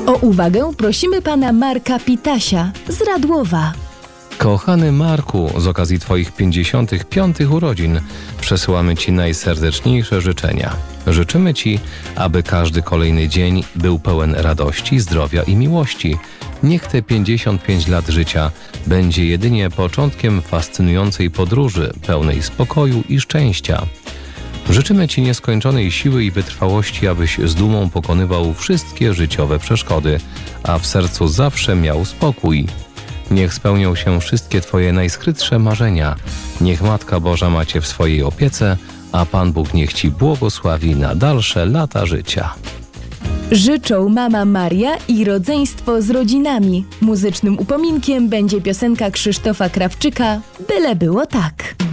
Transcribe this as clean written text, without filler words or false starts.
O uwagę prosimy pana Marka Pitasia z Radłowa. Kochany Marku, z okazji Twoich 55. urodzin przesyłamy Ci najserdeczniejsze życzenia. Życzymy Ci, aby każdy kolejny dzień był pełen radości, zdrowia i miłości. Niech te 55 lat życia będzie jedynie początkiem fascynującej podróży, pełnej spokoju i szczęścia. Życzymy Ci nieskończonej siły i wytrwałości, abyś z dumą pokonywał wszystkie życiowe przeszkody, a w sercu zawsze miał spokój. Niech spełnią się wszystkie Twoje najskrytsze marzenia. Niech Matka Boża ma Cię w swojej opiece, a Pan Bóg niech Ci błogosławi na dalsze lata życia. Życzą mama Maria i rodzeństwo z rodzinami. Muzycznym upominkiem będzie piosenka Krzysztofa Krawczyka „Byle było tak”.